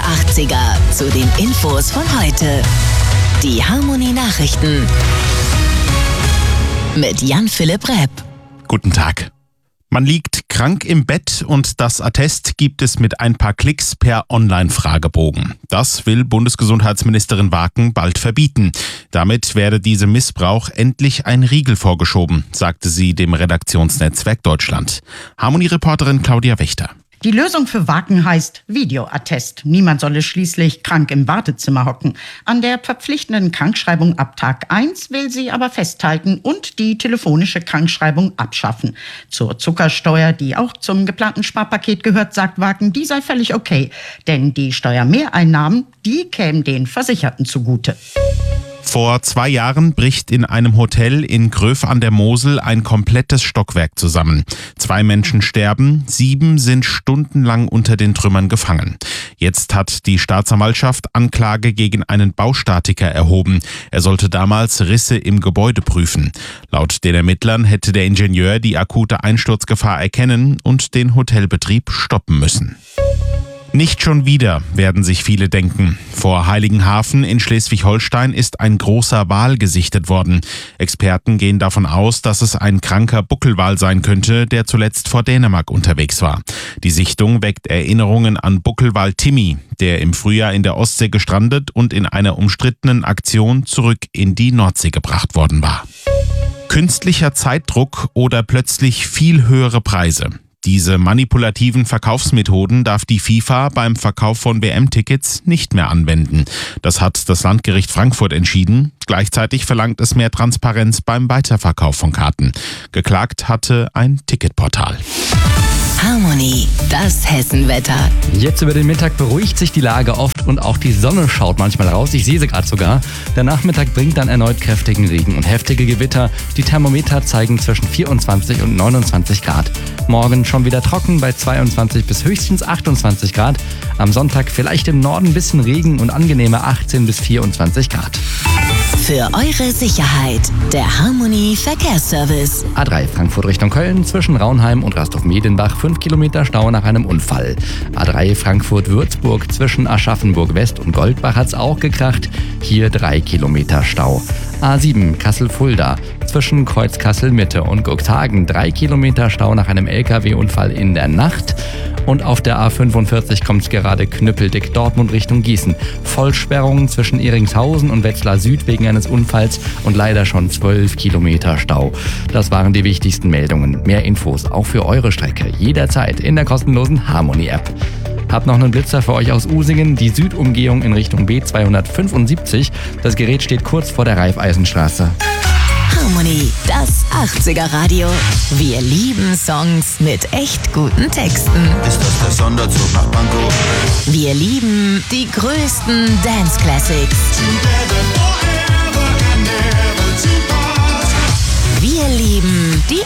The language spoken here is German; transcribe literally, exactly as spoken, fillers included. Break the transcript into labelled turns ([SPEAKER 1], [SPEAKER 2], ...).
[SPEAKER 1] achtziger zu den Infos von heute. Die Harmonie Nachrichten mit Jan-Philipp Repp.
[SPEAKER 2] Guten Tag. Man liegt krank im Bett und das Attest gibt es mit ein paar Klicks per Online-Fragebogen. Das will Bundesgesundheitsministerin Waken bald verbieten. Damit werde diesem Missbrauch endlich ein Riegel vorgeschoben, sagte sie dem Redaktionsnetzwerk Deutschland. Harmonie-Reporterin Claudia Wächter.
[SPEAKER 3] Die Lösung für Waken heißt Videoattest. Niemand solle schließlich krank im Wartezimmer hocken. An der verpflichtenden Krankschreibung ab Tag eins will sie aber festhalten und die telefonische Krankschreibung abschaffen. Zur Zuckersteuer, die auch zum geplanten Sparpaket gehört, sagt Waken, die sei völlig okay. Denn die Steuermehreinnahmen, die kämen den Versicherten zugute.
[SPEAKER 2] Vor zwei Jahren bricht in einem Hotel in Gröf an der Mosel ein komplettes Stockwerk zusammen. Zwei Menschen sterben, sieben sind stundenlang unter den Trümmern gefangen. Jetzt hat die Staatsanwaltschaft Anklage gegen einen Baustatiker erhoben. Er sollte damals Risse im Gebäude prüfen. Laut den Ermittlern hätte der Ingenieur die akute Einsturzgefahr erkennen und den Hotelbetrieb stoppen müssen. Nicht schon wieder, werden sich viele denken. Vor Heiligenhafen in Schleswig-Holstein ist ein großer Wal gesichtet worden. Experten gehen davon aus, dass es ein kranker Buckelwal sein könnte, der zuletzt vor Dänemark unterwegs war. Die Sichtung weckt Erinnerungen an Buckelwal Timmy, der im Frühjahr in der Ostsee gestrandet und in einer umstrittenen Aktion zurück in die Nordsee gebracht worden war. Künstlicher Zeitdruck oder plötzlich viel höhere Preise. Diese manipulativen Verkaufsmethoden darf die FIFA beim Verkauf von W M-Tickets nicht mehr anwenden. Das hat das Landgericht Frankfurt entschieden. Gleichzeitig verlangt es mehr Transparenz beim Weiterverkauf von Karten. Geklagt hatte ein Ticketportal.
[SPEAKER 1] Harmonie, das Hessenwetter.
[SPEAKER 4] Jetzt über den Mittag beruhigt sich die Lage oft und auch die Sonne schaut manchmal raus. Ich sehe sie gerade sogar. Der Nachmittag bringt dann erneut kräftigen Regen und heftige Gewitter. Die Thermometer zeigen zwischen vierundzwanzig und neunundzwanzig Grad. Morgen schon wieder trocken bei zweiundzwanzig bis höchstens achtundzwanzig Grad. Am Sonntag vielleicht im Norden ein bisschen Regen und angenehme achtzehn bis vierundzwanzig Grad.
[SPEAKER 1] Für eure Sicherheit, der Harmonie Verkehrsservice.
[SPEAKER 4] A drei Frankfurt Richtung Köln zwischen Raunheim und Rastow-Medenbach fünf Kilometer Stau nach einem Unfall. A drei Frankfurt-Würzburg zwischen Aschaffenburg West und Goldbach hat's auch gekracht. Hier drei Kilometer Stau. A sieben Kassel-Fulda zwischen Kreuz Kassel-Mitte und Cuxhagen drei Kilometer Stau nach einem L K W-Unfall in der Nacht. Und auf der A fünfundvierzig kommt's gerade knüppeldick Dortmund Richtung Gießen. Vollsperrungen zwischen Eringshausen und Wetzlar Süd wegen eines Unfalls und leider schon zwölf Kilometer Stau. Das waren die wichtigsten Meldungen. Mehr Infos auch für eure Strecke jederzeit in der kostenlosen Harmonie-App. Hab noch einen Blitzer für euch aus Usingen, die Südumgehung in Richtung B zweihundertfünfundsiebzig. Das Gerät steht kurz vor der Raiffeisenstraße.
[SPEAKER 1] Harmonie, das achtziger Radio. Wir lieben Songs mit echt guten Texten.
[SPEAKER 5] Ist das der Sonderzug nach Pankow?
[SPEAKER 1] Wir lieben die größten Dance Classics. Wir lieben die